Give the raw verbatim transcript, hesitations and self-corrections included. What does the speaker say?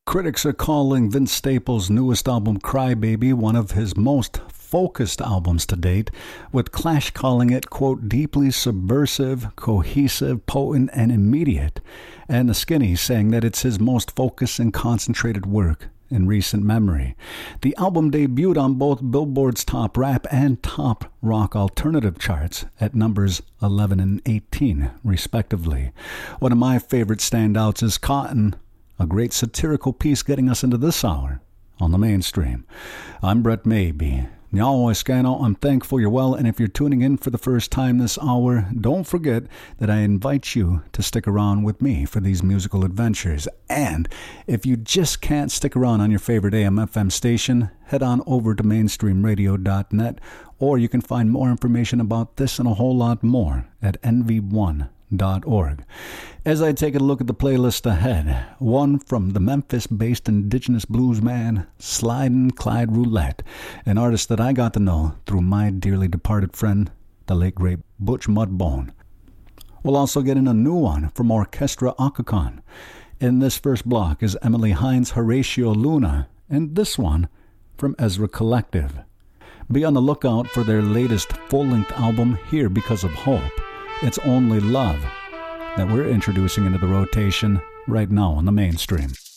Critics are calling Vince Staples' newest album, Cry Baby, one of his most focused albums to date, with Clash calling it, quote, deeply subversive, cohesive, potent, and immediate, and The Skinnies saying that it's his most focused and concentrated work in recent memory. The album debuted on both Billboard's top rap and top rock alternative charts at numbers eleven and eighteen, respectively. One of my favorite standouts is Cotton, a great satirical piece getting us into this hour on the mainstream. I'm Brett Maybe. Nyao Escano, I'm thankful you're well, and if you're tuning in for the first time this hour, don't forget that I invite you to stick around with me for these musical adventures. And if you just can't stick around on your favorite A M F M station, head on over to mainstream radio dot net, or you can find more information about this and a whole lot more at N V one dot org. As I take a look at the playlist ahead, one from the Memphis-based indigenous bluesman Slidin' Clyde Roulette, an artist that I got to know through my dearly departed friend, the late great Butch Mudbone. We'll also get in a new one from Orchestra Occagon. In this first block is Emily Hines' Horatio Luna, and this one from Ezra Collective. Be on the lookout for their latest full-length album, Here Because of Hope. It's Only Love that we're introducing into the rotation right now on the mainstream.